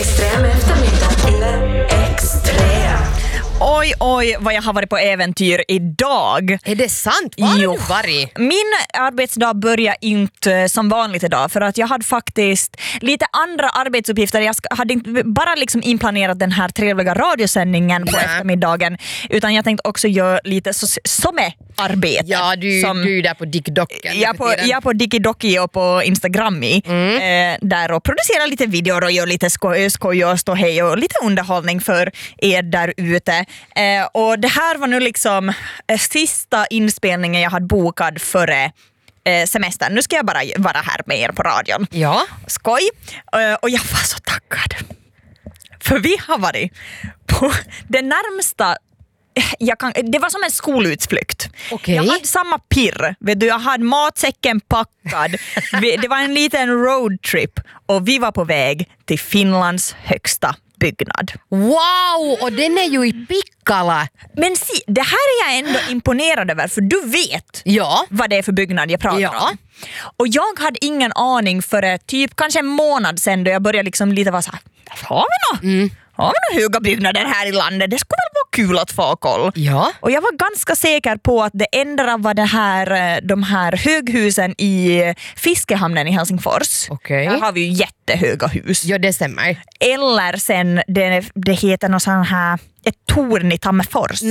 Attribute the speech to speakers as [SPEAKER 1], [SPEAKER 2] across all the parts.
[SPEAKER 1] Extrem eftermiddag eller extrem.
[SPEAKER 2] Oj, vad jag har varit på äventyr idag.
[SPEAKER 3] Är det sant? Var har du varit?
[SPEAKER 2] Min arbetsdag börjar inte som vanligt idag för att jag hade faktiskt lite andra arbetsuppgifter. Jag hade inte bara liksom inplanerat den här trevliga radiosändningen på eftermiddagen, utan jag tänkte också göra lite som är arbete.
[SPEAKER 3] Ja, du är där på DickDocken.
[SPEAKER 2] Jag är på DickDocky och på Instagram där och producerar lite videor och gör lite skoj och ståhej och lite underhållning för er där ute. Och det här var nu liksom sista inspelningen jag hade bokad före semestern. Nu ska jag bara vara här med er på radion.
[SPEAKER 3] Ja.
[SPEAKER 2] Skoj. Och jag var så taggad. För vi har varit på det närmsta. Det var som en skolutflykt.
[SPEAKER 3] Okay.
[SPEAKER 2] Jag hade samma pirr. Vet du, jag hade matsäcken packad. Det var en liten roadtrip och vi var på väg till Finlands högsta byggnad.
[SPEAKER 3] Wow, och den är ju i Pikkala.
[SPEAKER 2] Men det här är jag ändå imponerad över, för du vet vad det är för byggnad jag pratar om. Och jag hade ingen aning för typ kanske en månad sedan då jag började liksom lite vara så här, har vi några höga byggnader här i landet? Det skulle väl vara kul att få koll.
[SPEAKER 3] Ja.
[SPEAKER 2] Och jag var ganska säker på att det ändra var de här höghusen i Fiskehamnen i Helsingfors.
[SPEAKER 3] Okay.
[SPEAKER 2] Där har vi ju jättehöga hus.
[SPEAKER 3] Ja, det stämmer.
[SPEAKER 2] Eller sen det heter någon sån här ett torn i Tammerfors.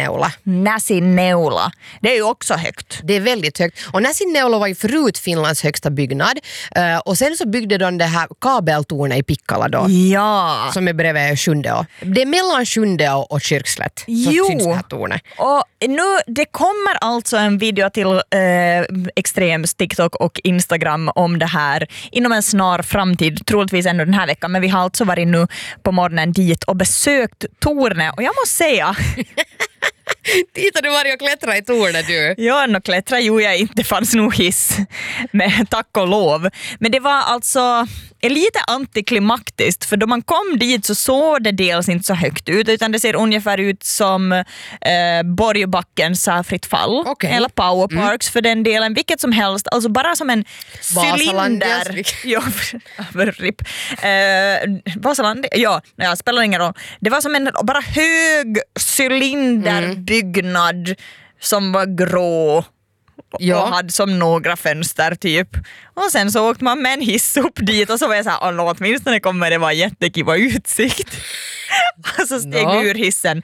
[SPEAKER 2] Näsinneula. Det är ju också högt.
[SPEAKER 3] Det är väldigt högt. Och Näsinneula var ju förut Finlands högsta byggnad. Och sen så byggde de det här kabeltornet i Pikkala då.
[SPEAKER 2] Ja.
[SPEAKER 3] Som är bredvid Sjundeå. Det är mellan Sjundeå och Kyrkslätt. Så syns det här tornet.
[SPEAKER 2] Och nu, det kommer alltså en video till Extrems TikTok och Instagram om det här inom en snar framtid. Troligtvis ännu den här veckan. Men vi har alltså varit nu på morgonen dit och besökt tornet. Och jag måste säga...
[SPEAKER 3] Titta, du var och klättra i tornet du.
[SPEAKER 2] Ja, klättra gjorde jag inte. Det fanns nog hiss. Men tack och lov. Men det var alltså lite antiklimaktiskt. För då man kom dit så såg det dels inte så högt ut. Utan det ser ungefär ut som Borgbackens fritt fall.
[SPEAKER 3] Okay.
[SPEAKER 2] Eller Powerparks för den delen. Vilket som helst. Alltså bara som en cylinder. Ja, RIP. Vasaland. Ja, spelar ingen roll. Det var som en bara hög cylinderbyggnad som var grå. Och hade som några fönster typ. Och sen så åkte man med en hiss upp dit och så var jag såhär, åtminstone kommer det vara jättekiva utsikt. Och så steg vi ur hissen.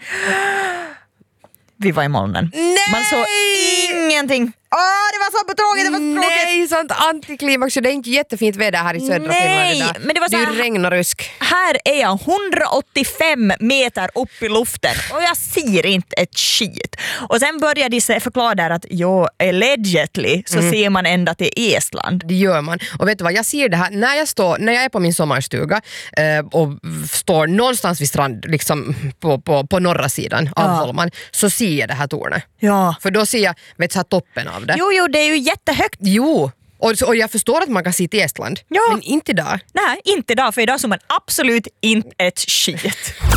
[SPEAKER 2] Vi var i molnen.
[SPEAKER 3] Nej!
[SPEAKER 2] Man såg ingenting. Det var så tråkigt,
[SPEAKER 3] Nej, sånt antiklimax. Det är inte jättefint väder här i södra Finland idag.
[SPEAKER 2] Men det var så här,
[SPEAKER 3] det är regn och rusk.
[SPEAKER 2] Här är jag 185 meter upp i luften och jag ser inte ett skit. Och sen började de förklara där att allegedly så ser man ända till Estland.
[SPEAKER 3] Det gör man. Och vet du vad, jag ser det här när jag är på min sommarstuga och står någonstans vid strand liksom på norra sidan av Holman, så ser jag det här tornet.
[SPEAKER 2] Ja.
[SPEAKER 3] För då ser jag så här toppen av det.
[SPEAKER 2] Jo, det är ju jättehögt.
[SPEAKER 3] Jo, och jag förstår att man kan se till Estland.
[SPEAKER 2] Ja.
[SPEAKER 3] Men inte där.
[SPEAKER 2] Nej, inte idag, för idag såg man absolut inte ett skit.